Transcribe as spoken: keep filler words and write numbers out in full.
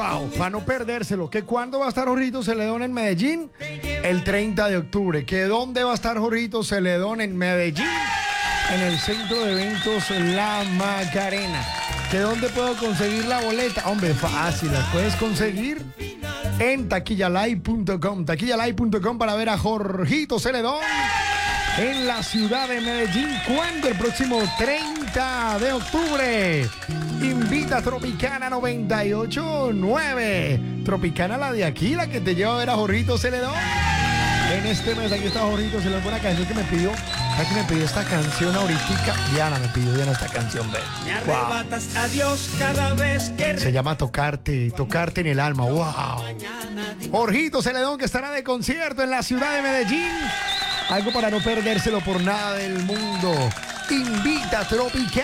Wow, para no perdérselo. ¿Que cuándo va a estar Jorgito Celedón en Medellín? El treinta de octubre. ¿Que dónde va a estar Jorgito Celedón en Medellín? En el centro de eventos La Macarena. ¿Que dónde puedo conseguir la boleta? Hombre, fácil, la puedes conseguir en taquilla live punto com. taquilla live punto com para ver a Jorgito Celedón en la ciudad de Medellín. ¿Cuándo? El próximo treinta de octubre. Invita a Tropicana noventa y ocho punto nueve. Tropicana, la de aquí, la que te lleva a ver a Jorgito Celedón. En este mes, aquí está Jorgito Celedón, una canción que me pidió. ¿Sabes que me pidió esta canción ahorita? Diana me pidió Diana esta canción, ve. Me arrebatas a Dios cada vez que... Se llama Tocarte, Tocarte en el alma. Wow. Jorgito Celedón, que estará de concierto en la ciudad de Medellín. Algo para no perdérselo por nada del mundo. Invita a Tropicana.